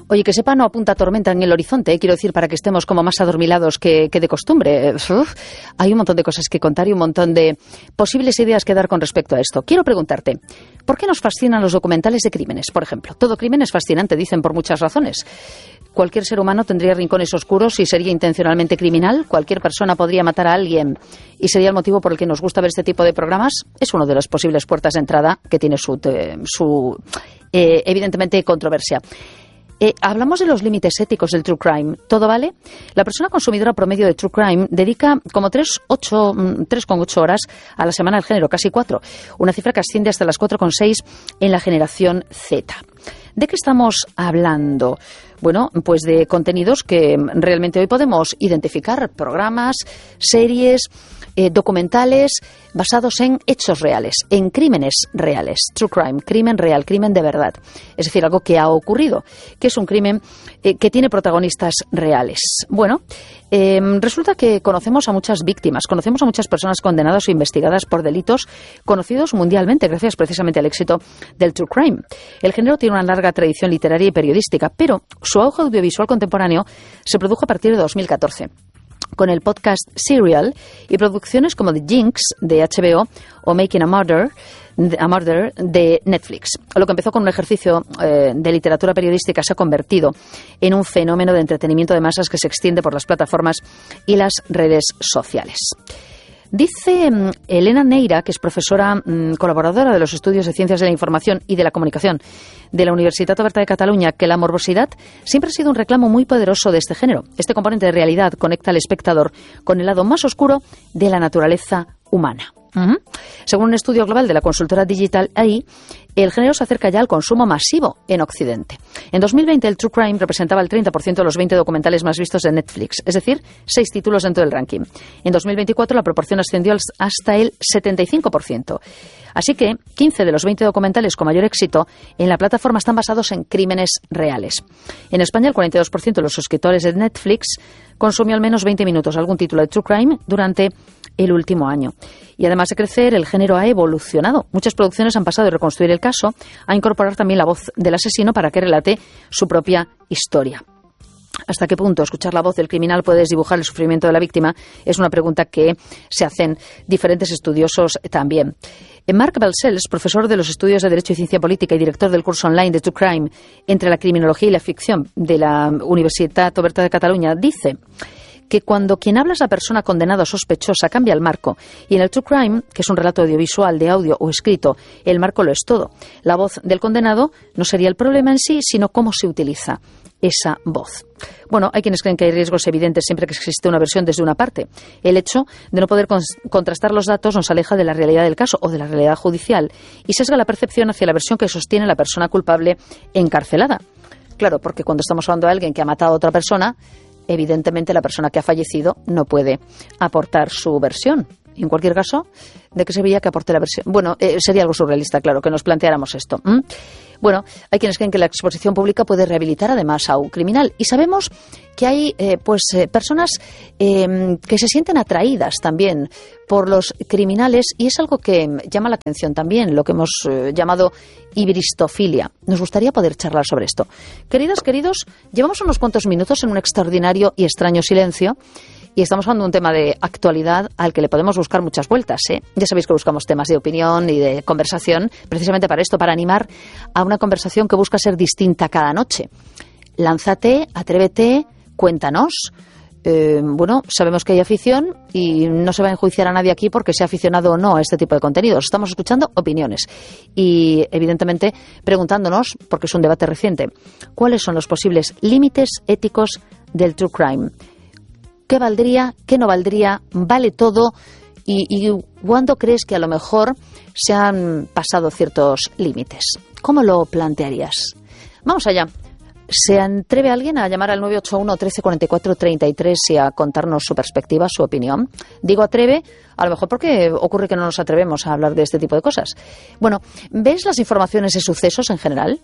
Oye, que sepa, no apunta tormenta en el horizonte, quiero decir, para que estemos como más adormilados que de costumbre. Hay un montón de cosas que contar y un montón de posibles ideas que dar con respecto a esto. Quiero preguntarte, ¿por qué nos fascinan los documentales de crímenes, por ejemplo? Todo crimen es fascinante, dicen, por muchas razones. Cualquier ser humano tendría rincones oscuros y sería intencionalmente criminal. Cualquier persona podría matar a alguien y sería el motivo por el que nos gusta ver este tipo de programas. Es una de las posibles puertas de entrada que tiene su evidentemente, controversia. Hablamos de los límites éticos del true crime. ¿Todo vale? La persona consumidora promedio de true crime dedica como 3,8 horas a la semana al género, casi 4. Una cifra que asciende hasta las 4,6 en la generación Z. ¿De qué estamos hablando? Bueno, pues de contenidos que realmente hoy podemos identificar, programas, series, documentales basados en hechos reales, en crímenes reales. True crime, crimen real, crimen de verdad. Es decir, algo que ha ocurrido, que es un crimen que tiene protagonistas reales. Bueno, resulta que conocemos a muchas víctimas, conocemos a muchas personas condenadas o investigadas por delitos conocidos mundialmente, gracias precisamente al éxito del true crime. El género tiene una larga tradición literaria y periodística, pero su auge audiovisual contemporáneo se produjo a partir de 2014. Con el podcast Serial y producciones como The Jinx de HBO o Making a Murder de Netflix. Lo que empezó con un ejercicio de literatura periodística se ha convertido en un fenómeno de entretenimiento de masas que se extiende por las plataformas y las redes sociales. Dice Elena Neira, que es profesora colaboradora de los estudios de Ciencias de la Información y de la Comunicación de la Universitat Oberta de Cataluña, que la morbosidad siempre ha sido un reclamo muy poderoso de este género. Este componente de realidad conecta al espectador con el lado más oscuro de la naturaleza humana. Según un estudio global de la consultora Digital AI, el género se acerca ya al consumo masivo en Occidente. En 2020 el True Crime representaba el 30% de los 20 documentales más vistos de Netflix, es decir, 6 títulos dentro del ranking. En 2024 la proporción ascendió hasta el 75%. Así que 15 de los 20 documentales con mayor éxito en la plataforma están basados en crímenes reales. En España el 42% de los suscriptores de Netflix consumió al menos 20 minutos algún título de True Crime durante el último año. Y además de crecer, el género ha evolucionado. Muchas producciones han pasado de reconstruir el caso a incorporar también la voz del asesino para que relate su propia historia. ¿Hasta qué punto escuchar la voz del criminal puede desdibujar el sufrimiento de la víctima? Es una pregunta que se hacen diferentes estudiosos también. Marc Belcels, profesor de los estudios de Derecho y Ciencia Política y director del curso online de True Crime entre la criminología y la ficción de la Universitat Oberta de Cataluña, dice que cuando quien habla es la persona condenada o sospechosa, cambia el marco. Y en el True Crime, que es un relato audiovisual, de audio o escrito, el marco lo es todo. La voz del condenado no sería el problema en sí, sino cómo se utiliza esa voz. Bueno, hay quienes creen que hay riesgos evidentes siempre que existe una versión desde una parte. El hecho de no poder contrastar los datos nos aleja de la realidad del caso o de la realidad judicial y sesga la percepción hacia la versión que sostiene la persona culpable encarcelada. Claro, porque cuando estamos hablando de alguien que ha matado a otra persona, evidentemente la persona que ha fallecido no puede aportar su versión. En cualquier caso, ¿de qué serviría que aporte la versión? Bueno, sería algo surrealista, claro, que nos planteáramos esto. Bueno, hay quienes creen que la exposición pública puede rehabilitar además a un criminal. Y sabemos que hay personas que se sienten atraídas también por los criminales y es algo que llama la atención también, lo que hemos llamado ibristofilia. Nos gustaría poder charlar sobre esto. Queridas, queridos, llevamos unos cuantos minutos en un extraordinario y extraño silencio. Y estamos hablando de un tema de actualidad al que le podemos buscar muchas vueltas, ¿eh? Ya sabéis que buscamos temas de opinión y de conversación precisamente para esto, para animar a una conversación que busca ser distinta cada noche. Lánzate, atrévete, cuéntanos. Bueno, sabemos que hay afición y no se va a enjuiciar a nadie aquí porque sea aficionado o no a este tipo de contenidos. Estamos escuchando opiniones y, evidentemente, preguntándonos, porque es un debate reciente, ¿cuáles son los posibles límites éticos del true crime? ¿Qué valdría? ¿Qué no valdría? ¿Vale todo? ¿Y cuándo crees que a lo mejor se han pasado ciertos límites? ¿Cómo lo plantearías? Vamos allá. ¿Se atreve alguien a llamar al 981 13 44 33 y a contarnos su perspectiva, su opinión? Digo atreve, a lo mejor porque ocurre que no nos atrevemos a hablar de este tipo de cosas. Bueno, ¿ves las informaciones de sucesos en general?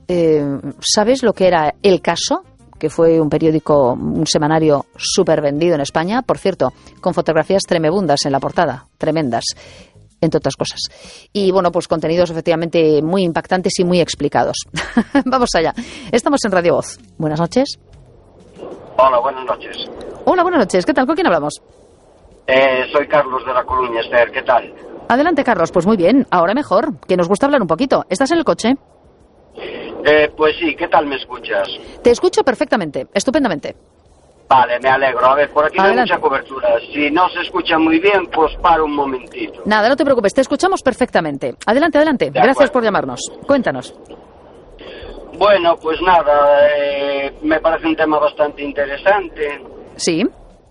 ¿Sabes lo que era El Caso? Que fue un periódico, un semanario súper vendido en España, por cierto, con fotografías tremebundas en la portada, tremendas. entre otras cosas. Y bueno, pues contenidos efectivamente muy impactantes y muy explicados. Vamos allá. Estamos en Radio Voz. Buenas noches. Hola, buenas noches. Hola, buenas noches. ¿Qué tal? ¿Con quién hablamos? Soy Carlos de La Coruña, Esther. ¿Qué tal? Adelante, Carlos. Pues muy bien. Ahora mejor, que nos gusta hablar un poquito. ¿Estás en el coche? Pues sí. ¿Qué tal me escuchas? Te escucho perfectamente, estupendamente. Vale, me alegro. A ver, por aquí no hay Adelante. mucha cobertura. Si no se escucha muy bien, pues paro un momentito. Nada, no te preocupes, te escuchamos perfectamente. Adelante, adelante. Gracias acuerdo. por llamarnos. Cuéntanos. Bueno, pues nada, me parece un tema bastante interesante. Sí.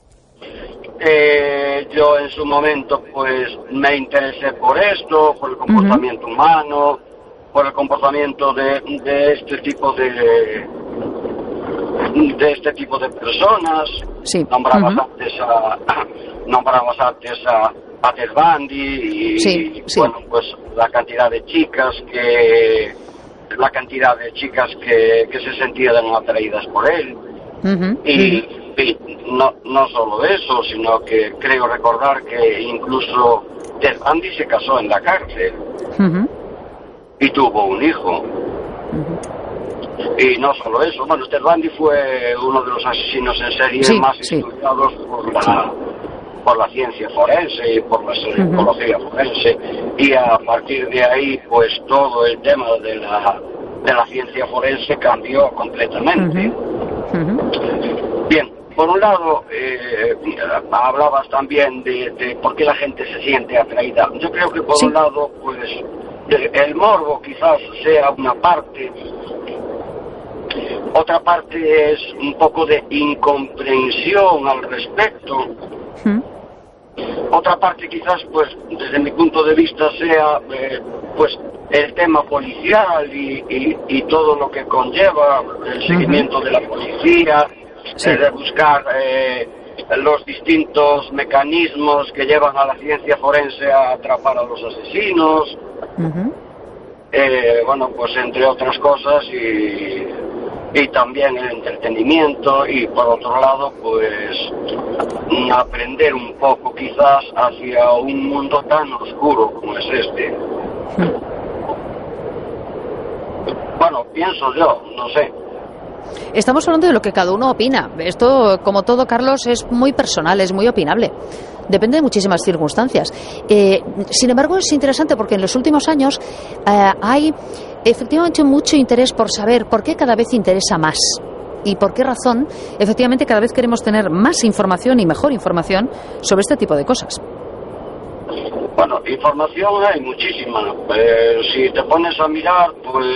Yo en su momento pues me interesé por esto, por el comportamiento humano, por el comportamiento de este tipo de personas. Sí. Nombrabas antes a Ted Bundy y Sí. bueno, pues la cantidad de chicas que se sentían atraídas por él. Y no solo eso, sino que creo recordar que incluso Ted Bundy se casó en la cárcel y tuvo un hijo. Y no solo eso, bueno, Ted Bundy fue uno de los asesinos en serie más estudiados por la ciencia forense y por la psicología forense, y a partir de ahí pues todo el tema de la ciencia forense cambió completamente. Bien, por un lado hablabas también de por qué la gente se siente atraída. Yo creo que por un lado pues el morbo quizás sea una parte. Otra parte es un poco de incomprensión al respecto. Otra parte quizás, pues, desde mi punto de vista sea, pues, el tema policial y todo lo que conlleva el seguimiento de la policía, de buscar los distintos mecanismos que llevan a la ciencia forense a atrapar a los asesinos. Bueno, pues entre otras cosas y también el entretenimiento y por otro lado pues aprender un poco quizás hacia un mundo tan oscuro como es este. Bueno, pienso yo, no sé. Estamos hablando de lo que cada uno opina. Esto, como todo, Carlos, es muy personal, es muy opinable. Depende de muchísimas circunstancias. Sin embargo, es interesante porque en los últimos años hay efectivamente mucho interés por saber por qué cada vez interesa más y por qué razón, efectivamente, cada vez queremos tener más información y mejor información sobre este tipo de cosas. Bueno, información hay muchísima. Si te pones a mirar,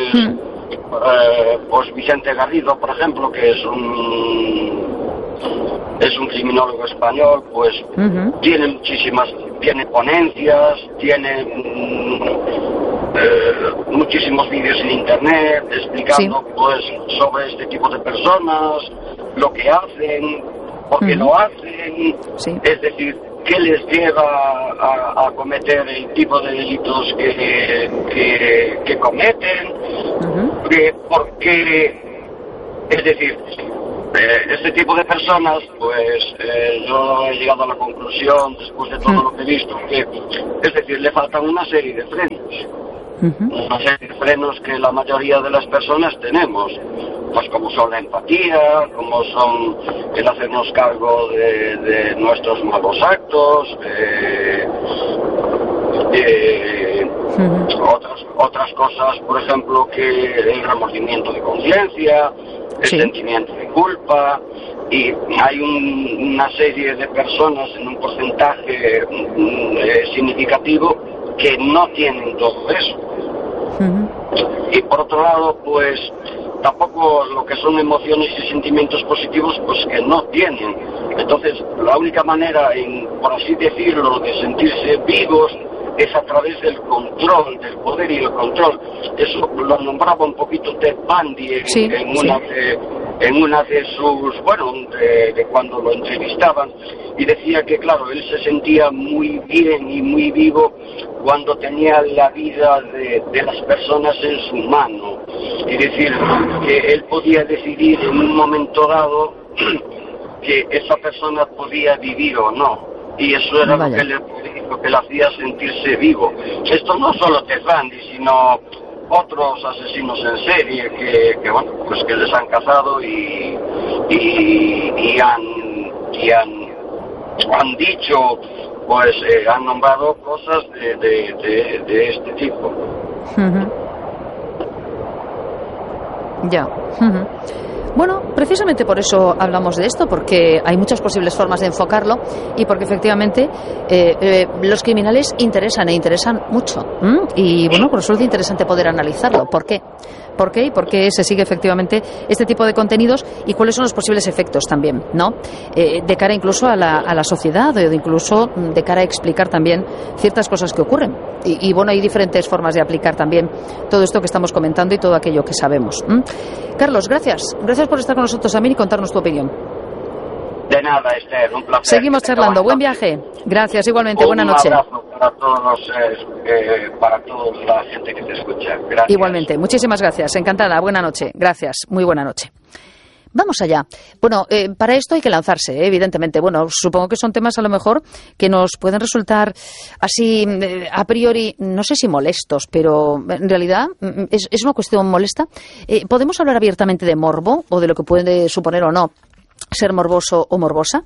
pues Vicente Garrido, por ejemplo, que es un criminólogo español, pues tiene ponencias, tiene muchísimos vídeos en internet explicando pues sobre este tipo de personas, lo que hacen, por qué lo hacen, es decir, qué les lleva a cometer el tipo de delitos que cometen, por qué, es decir, este tipo de personas, pues yo he llegado a la conclusión, después de todo lo que he visto, que, es decir, le faltan una serie de frenos. Una serie de frenos que la mayoría de las personas tenemos, pues como son la empatía, como son el hacernos cargo de nuestros malos actos, otras cosas, por ejemplo, que el remordimiento de conciencia, el sentimiento de culpa, y hay una serie de personas en un porcentaje significativo que no tienen todo eso. Y por otro lado, pues tampoco lo que son emociones y sentimientos positivos, pues que no tienen. Entonces, la única manera, por así decirlo, de sentirse vivos es a través del control, del poder y el control. Eso lo nombraba un poquito Ted Bundy en una de sus, bueno, de cuando lo entrevistaban, y decía que, claro, él se sentía muy bien y muy vivo cuando tenía la vida de las personas en su mano. Es decir, que él podía decidir en un momento dado que esa persona podía vivir o no. Y eso era lo que le lo que le hacía sentirse vivo. Esto no solo Ted Bundy, sino otros asesinos en serie que bueno, pues que les han cazado y han dicho, pues han nombrado cosas de este tipo. Ya. Bueno, precisamente por eso hablamos de esto, porque hay muchas posibles formas de enfocarlo y porque efectivamente los criminales interesan mucho. Y bueno, por eso es interesante poder analizarlo. ¿Por qué? ¿Por qué? Y por qué se sigue efectivamente este tipo de contenidos y cuáles son los posibles efectos también, ¿no? De cara incluso a la sociedad, o incluso de cara a explicar también ciertas cosas que ocurren. Y bueno, hay diferentes formas de aplicar también todo esto que estamos comentando y todo aquello que sabemos. Carlos, gracias. Gracias por estar con nosotros también y contarnos tu opinión. De nada, Esther, un placer. Seguimos charlando. Buen viaje. Gracias, igualmente. Buena noche. Un abrazo para toda la gente que te escucha. Gracias. Igualmente. Muchísimas gracias. Encantada. Buena noche. Gracias. Muy buena noche. Vamos allá. Bueno, para esto hay que lanzarse, evidentemente. Bueno, supongo que son temas a lo mejor que nos pueden resultar así a priori, no sé si molestos, pero en realidad es una cuestión molesta. ¿Podemos hablar abiertamente de morbo o de lo que puede suponer o no ser morboso o morbosa?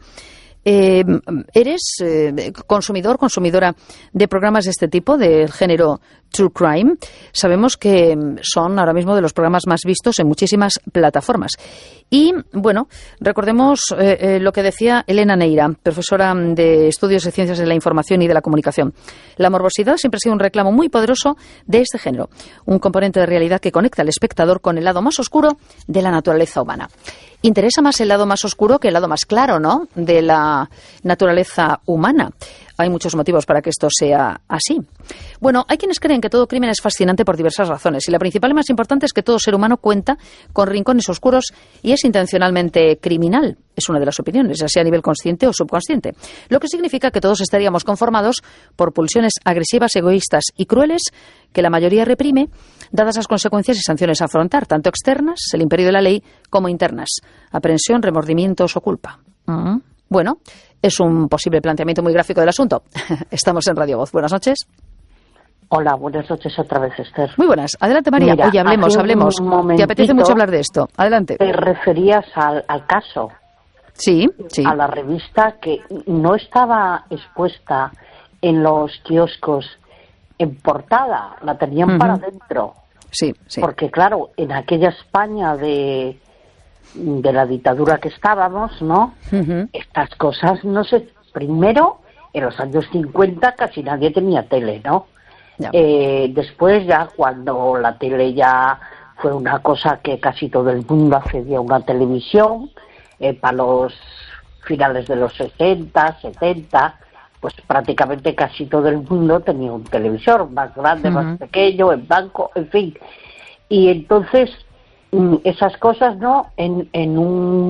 ¿Eres consumidora de programas de este tipo, del género True Crime? Sabemos que son ahora mismo de los programas más vistos en muchísimas plataformas. Y, bueno, recordemos lo que decía Elena Neira, profesora de Estudios de Ciencias de la Información y de la Comunicación. La morbosidad siempre ha sido un reclamo muy poderoso de este género, un componente de realidad que conecta al espectador con el lado más oscuro de la naturaleza humana. Interesa más el lado más oscuro que el lado más claro, ¿no?, de la naturaleza humana. Hay muchos motivos para que esto sea así. Bueno, hay quienes creen que todo crimen es fascinante por diversas razones, y la principal y más importante es que todo ser humano cuenta con rincones oscuros y es intencionalmente criminal. Es una de las opiniones, ya sea a nivel consciente o subconsciente. Lo que significa que todos estaríamos conformados por pulsiones agresivas, egoístas y crueles que la mayoría reprime, dadas las consecuencias y sanciones a afrontar, tanto externas, el imperio de la ley, como internas, aprehensión, remordimientos o culpa. Bueno, es un posible planteamiento muy gráfico del asunto. Estamos en Radio Voz. Buenas noches. Hola, buenas noches otra vez, Esther. Muy buenas. Adelante, María. Mira, oye, hablemos. ¿Te apetece mucho hablar de esto? Adelante. Te referías al caso. Sí. A la revista que no estaba expuesta en los kioscos en portada, la tenían para adentro. Sí. Porque, claro, en aquella España de la dictadura que estábamos, ¿no? Estas cosas, no sé, primero, en los años 50 casi nadie tenía tele, ¿no? Ya. Después ya, cuando la tele ya fue una cosa que casi todo el mundo accedía a una televisión, para los finales de los 60, 70, pues prácticamente casi todo el mundo tenía un televisor, más grande, más pequeño, en blanco, en fin. Y entonces esas cosas, ¿no? En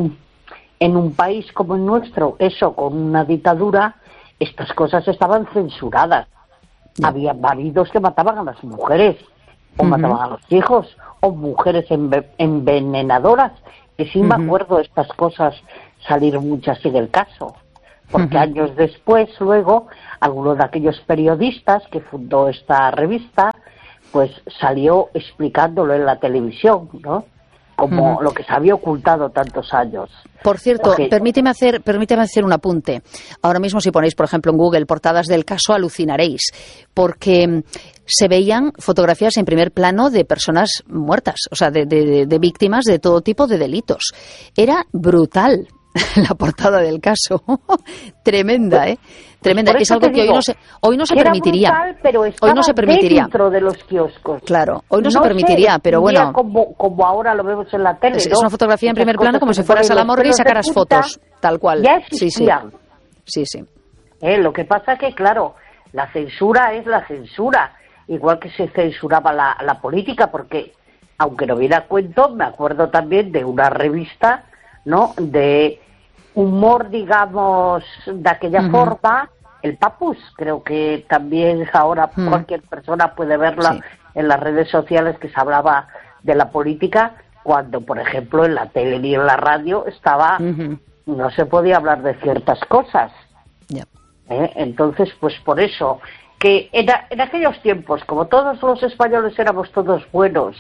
un país como el nuestro, eso con una dictadura, estas cosas estaban censuradas. Había maridos que mataban a las mujeres, o mataban a los hijos, o mujeres envenenadoras, que sí me acuerdo de estas cosas salir muchas en el caso. Porque años después, luego, alguno de aquellos periodistas que fundó esta revista, pues salió explicándolo en la televisión, ¿no? Como lo que se había ocultado tantos años. Por cierto, permíteme hacer un apunte. Ahora mismo, si ponéis, por ejemplo, en Google portadas del caso, alucinaréis, porque se veían fotografías en primer plano de personas muertas, o sea, de víctimas de todo tipo de delitos. Era brutal la portada del caso. Tremenda, ¿eh? Tremenda. Es algo que hoy no se permitiría. Brutal, pero hoy no se permitiría. Dentro de los kioscos. Claro, hoy no se permitiría, pero bueno. Como ahora lo vemos en la tele. Es una fotografía en primer plano como si fueras a la morgue y sacaras fotos, tal cual. Ya existían. Sí. Lo que pasa es que, claro, la censura es la censura. Igual que se censuraba la política, porque, aunque no viera cuento, me acuerdo también de una revista, ¿no?, de humor, digamos, de aquella forma, el Papus, creo que también ahora cualquier persona puede verla en las redes sociales, que se hablaba de la política, cuando, por ejemplo, en la tele y en la radio estaba, no se podía hablar de ciertas cosas. Entonces, pues por eso, que en aquellos tiempos, como todos los españoles éramos todos buenos,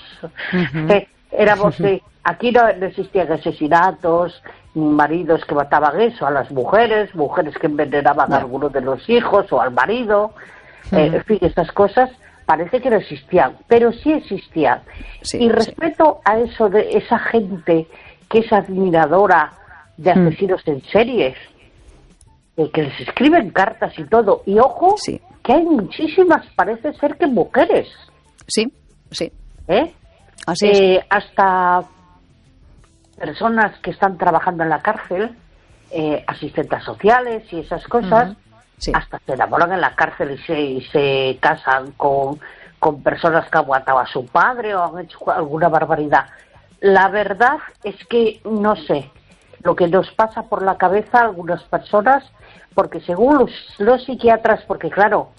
aquí no existían asesinatos, ni maridos que mataban a las mujeres que envenenaban a alguno de los hijos o al marido, en fin, estas cosas parece que no existían, pero sí existían. Y respeto a eso de esa gente que es admiradora de asesinos en series, que les escriben cartas y todo, y ojo, que hay muchísimas, parece ser que mujeres. Sí. Así es. Hasta personas que están trabajando en la cárcel, asistentes sociales y esas cosas, hasta se enamoran en la cárcel y se casan con personas que han matado a su padre o han hecho alguna barbaridad. La verdad es que no sé lo que nos pasa por la cabeza a algunas personas, porque según los psiquiatras, porque claro,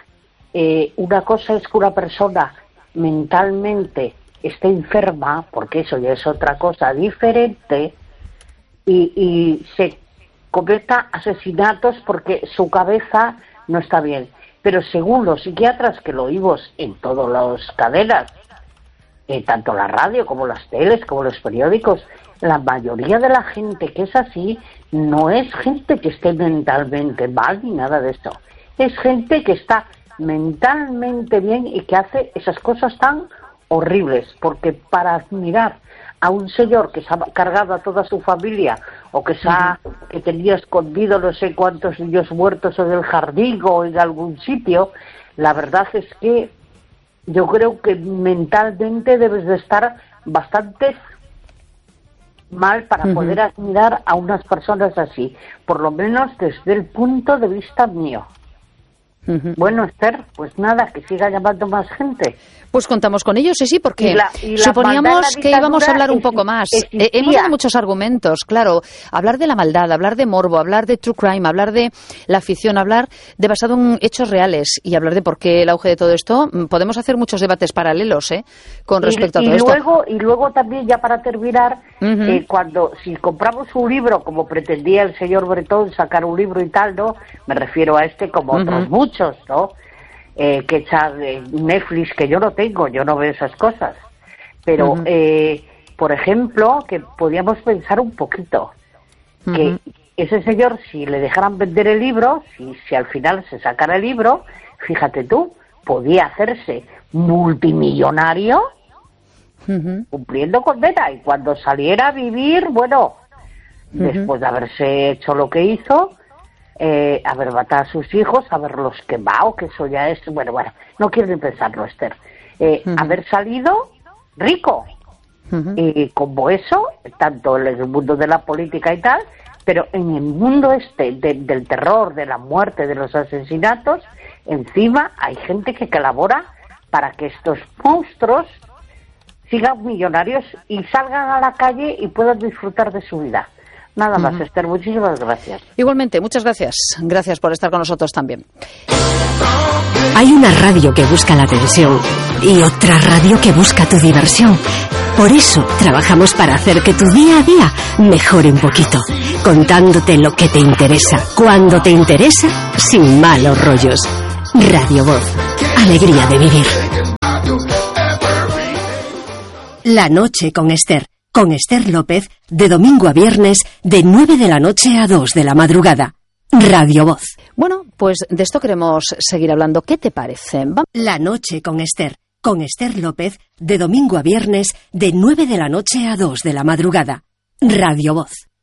una cosa es que una persona mentalmente esté enferma, porque eso ya es otra cosa diferente, y se cometa asesinatos porque su cabeza no está bien. Pero según los psiquiatras, que lo oímos en todas las cadenas, tanto la radio como las teles, como los periódicos, la mayoría de la gente que es así no es gente que esté mentalmente mal ni nada de eso. Es gente que está mentalmente bien y que hace esas cosas tan horribles, porque para admirar a un señor que se ha cargado a toda su familia o que tenía escondido no sé cuántos niños muertos en el jardín o en algún sitio, la verdad es que yo creo que mentalmente debes de estar bastante mal para poder admirar a unas personas así, por lo menos desde el punto de vista mío. Bueno, Esther, pues nada, que siga llamando más gente. Pues contamos con ello, sí, porque suponíamos que íbamos a hablar un poco más. Hemos dado muchos argumentos, claro. Hablar de la maldad, hablar de morbo, hablar de true crime, hablar de la ficción, hablar de basado en hechos reales y hablar de por qué el auge de todo esto. Podemos hacer muchos debates paralelos, con respecto a todo esto. Y luego también, ya para terminar, si compramos un libro, como pretendía el señor Bretón sacar un libro y tal, ¿no? Me refiero a como otros muchos, ¿no? Que echar Netflix, que yo no tengo, yo no veo esas cosas, pero por ejemplo, que podíamos pensar un poquito que ese señor, si le dejaran vender el libro, si al final se sacara el libro, fíjate tú, podía hacerse multimillonario cumpliendo condena, y cuando saliera a vivir, bueno, después de haberse hecho lo que hizo, haber matado a sus hijos, haberlos quemado, que eso ya es, bueno, no quiero ni pensarlo, Esther, haber salido rico, y como eso, tanto en el mundo de la política y tal, pero en el mundo del terror, de la muerte, de los asesinatos, encima hay gente que colabora para que estos monstruos sigan millonarios y salgan a la calle y puedan disfrutar de su vida. Nada más, Esther, muchísimas gracias. Igualmente, muchas gracias. Gracias por estar con nosotros también. Hay una radio que busca la atención y otra radio que busca tu diversión. Por eso trabajamos para hacer que tu día a día mejore un poquito, contándote lo que te interesa, cuando te interesa, sin malos rollos. Radio Voz, alegría de vivir. La noche con Esther López, de domingo a viernes, de 9 de la noche a 2 de la madrugada. Radio Voz. Bueno, pues de esto queremos seguir hablando. ¿Qué te parece? La noche con Esther López, de domingo a viernes, de 9 de la noche a 2 de la madrugada. Radio Voz.